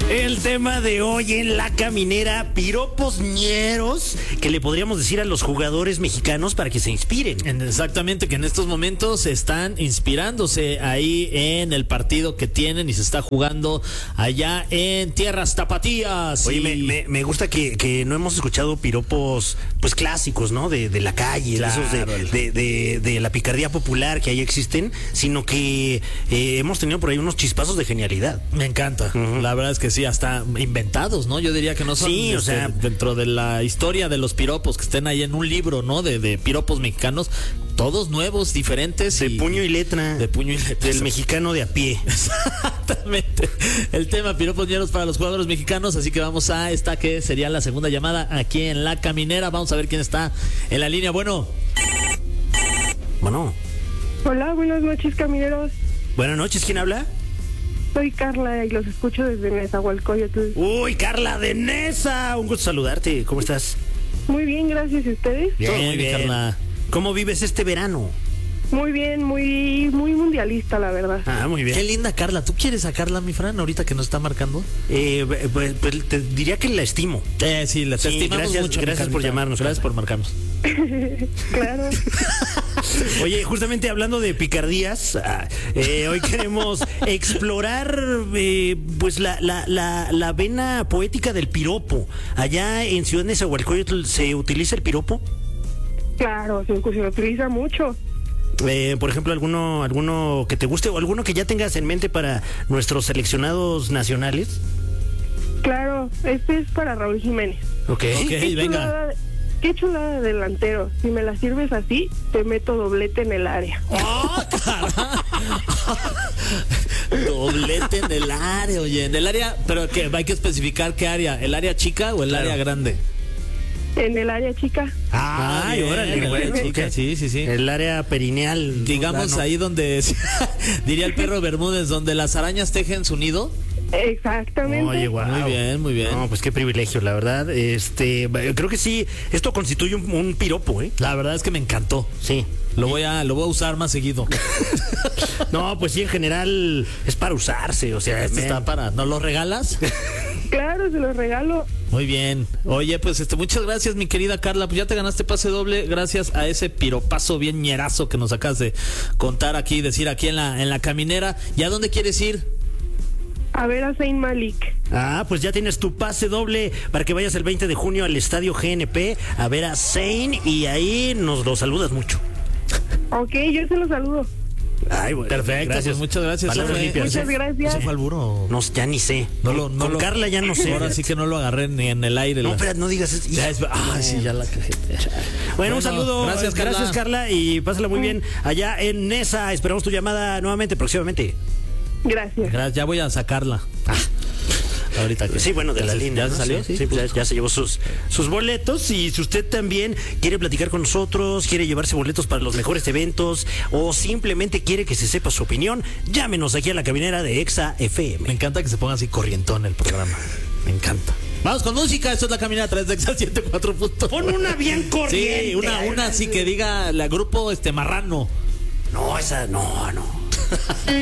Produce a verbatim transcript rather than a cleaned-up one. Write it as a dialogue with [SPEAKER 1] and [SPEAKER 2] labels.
[SPEAKER 1] El tema de hoy en La Caminera, piropos ñeros que le podríamos decir a los jugadores mexicanos para que se inspiren.
[SPEAKER 2] Exactamente, que en estos momentos están inspirándose ahí en el partido que tienen y se está jugando allá en tierras tapatías.
[SPEAKER 1] Oye,
[SPEAKER 2] y...
[SPEAKER 1] me, me, me gusta que, que no hemos escuchado piropos pues clásicos, ¿no? De, de la calle,
[SPEAKER 2] Claro,
[SPEAKER 1] de esos de, de, de, de la picardía popular que ahí existen, sino que eh, hemos tenido por ahí unos chispazos de genialidad.
[SPEAKER 2] Me encanta, uh-huh. La verdad es que sí, hasta inventados, ¿no? Yo diría que no son
[SPEAKER 1] sí, o
[SPEAKER 2] este,
[SPEAKER 1] sea,
[SPEAKER 2] dentro de la historia de los piropos que estén ahí en un libro, ¿no? De, de piropos mexicanos, todos nuevos, diferentes.
[SPEAKER 1] De
[SPEAKER 2] y,
[SPEAKER 1] puño y letra.
[SPEAKER 2] De puño y letra.
[SPEAKER 1] Del mexicano de a pie.
[SPEAKER 2] Exactamente. El tema piropos ñeros para los jugadores mexicanos, así que vamos a esta que sería la segunda llamada aquí en La Caminera. Vamos a ver quién está en la línea. Bueno.
[SPEAKER 1] Bueno.
[SPEAKER 3] Hola, buenas noches, camineros.
[SPEAKER 1] Buenas noches, ¿quién habla?
[SPEAKER 3] Soy Carla y los escucho desde Nezahualcóyotl.
[SPEAKER 1] Uy, Carla de Nesa, un gusto saludarte. ¿Cómo estás?
[SPEAKER 3] Muy bien, gracias. ¿Y ustedes?
[SPEAKER 1] Bien,
[SPEAKER 2] Todo muy bien, Carla.
[SPEAKER 1] ¿Cómo vives este verano?
[SPEAKER 3] Muy bien, muy muy mundialista, la verdad.
[SPEAKER 1] Ah, muy bien.
[SPEAKER 2] Qué linda Carla. ¿Tú quieres a Carla, mi Fran, ahorita que nos está marcando?
[SPEAKER 1] Eh, pues, pues te diría que la estimo.
[SPEAKER 2] Eh, sí, la
[SPEAKER 1] Sí,
[SPEAKER 2] estimamos
[SPEAKER 1] gracias,
[SPEAKER 2] mucho.
[SPEAKER 1] gracias por llamarnos,
[SPEAKER 2] Gracias
[SPEAKER 1] Carla.
[SPEAKER 2] por marcarnos.
[SPEAKER 3] Claro.
[SPEAKER 1] Oye, justamente hablando de picardías, eh, hoy queremos explorar eh, pues la, la, la, la vena poética del piropo. Allá en Ciudad de Nezahualcóyotl, ¿se utiliza el piropo?
[SPEAKER 3] Claro, se, se utiliza mucho.
[SPEAKER 1] Eh, por ejemplo, alguno alguno que te guste o alguno que ya tengas en mente para nuestros seleccionados nacionales.
[SPEAKER 3] Claro, este es para Raúl Jiménez.
[SPEAKER 1] Ok,
[SPEAKER 2] Ok,
[SPEAKER 3] Qué
[SPEAKER 2] venga.
[SPEAKER 3] chulada, qué chulada de delantero. Si me la sirves así, te meto doblete en el área.
[SPEAKER 2] ¡Oh, cara! Doblete en el área, oye, en el área, pero que hay que especificar qué área, ¿el área chica o el
[SPEAKER 1] Claro.
[SPEAKER 2] área grande?
[SPEAKER 3] En el área chica.
[SPEAKER 1] Ah,
[SPEAKER 2] bien,
[SPEAKER 1] órale,
[SPEAKER 2] el
[SPEAKER 1] bueno,
[SPEAKER 2] área chica,
[SPEAKER 1] ok.
[SPEAKER 2] sí, sí, sí.
[SPEAKER 1] El área perineal.
[SPEAKER 2] Digamos
[SPEAKER 1] ¿no?
[SPEAKER 2] ahí donde, diría el perro Bermúdez, donde las arañas tejen su nido.
[SPEAKER 3] Exactamente.
[SPEAKER 1] Oye, guau.
[SPEAKER 2] Muy bien, muy bien.
[SPEAKER 1] No, pues qué privilegio, la verdad. Este, creo que sí, esto constituye un, un piropo, ¿eh?
[SPEAKER 2] La verdad es que me encantó.
[SPEAKER 1] Sí.
[SPEAKER 2] Lo voy a, lo voy a usar más seguido.
[SPEAKER 1] No, pues sí, en general es para usarse, o sea,
[SPEAKER 2] Este
[SPEAKER 1] me-
[SPEAKER 2] está para, ¿nos lo regalas?
[SPEAKER 3] Claro, se los regalo.
[SPEAKER 2] Muy bien. Oye, pues este, muchas gracias, mi querida Carla. Pues ya te ganaste pase doble gracias a ese piropazo bien ñerazo que nos acabas de contar aquí, decir aquí en la, en la caminera. ¿Y a dónde quieres ir?
[SPEAKER 3] A ver a Zayn Malik.
[SPEAKER 1] Ah, pues ya tienes tu pase doble para que vayas el veinte de junio al estadio G N P a ver a Zayn y ahí nos lo saludas mucho.
[SPEAKER 3] Ok, yo se los saludo.
[SPEAKER 1] Ay, bueno,
[SPEAKER 2] Perfecto,
[SPEAKER 1] gracias.
[SPEAKER 2] pues muchas gracias.
[SPEAKER 1] Palabras
[SPEAKER 2] Hombre.
[SPEAKER 1] limpias,
[SPEAKER 3] Muchas
[SPEAKER 1] ¿eh?
[SPEAKER 3] gracias.
[SPEAKER 2] ¿Eso fue alburo?
[SPEAKER 1] No, ya ni sé.
[SPEAKER 2] No lo, no
[SPEAKER 1] Con
[SPEAKER 2] lo-
[SPEAKER 1] Carla ya no sé.
[SPEAKER 2] Ahora sí que no lo agarré ni en el aire.
[SPEAKER 1] No,
[SPEAKER 2] la-
[SPEAKER 1] espera, no digas eso.
[SPEAKER 2] Ya es- ah, sí, ya la cajé.
[SPEAKER 1] Bueno, un
[SPEAKER 2] Bueno,
[SPEAKER 1] saludo.
[SPEAKER 2] gracias, Carla.
[SPEAKER 1] Gracias, Carla, y pásala muy bien allá en Nesa. Esperamos tu llamada nuevamente próximamente.
[SPEAKER 3] Gracias.
[SPEAKER 2] Gracias, ya voy a sacarla. Ahorita que
[SPEAKER 1] Sí, bueno, de
[SPEAKER 2] ya
[SPEAKER 1] la
[SPEAKER 2] se-
[SPEAKER 1] línea.
[SPEAKER 2] ¿Ya
[SPEAKER 1] ¿no?
[SPEAKER 2] se salió?
[SPEAKER 1] Sí, sí, pues ya, ya se llevó sus, sus boletos. Y si usted también quiere platicar con nosotros, quiere llevarse boletos para los mejores eventos o simplemente quiere que se sepa su opinión, llámenos aquí a la caminera de Exa F
[SPEAKER 2] Me
[SPEAKER 1] M.
[SPEAKER 2] encanta que se ponga así corrientón el programa. Me encanta. Vamos con música, esto es la caminera a través de Exa ciento cuatro punto uno.
[SPEAKER 1] Pon una bien corriente.
[SPEAKER 2] Sí, una, una así que diga la grupo este marrano.
[SPEAKER 1] No, esa, no, no.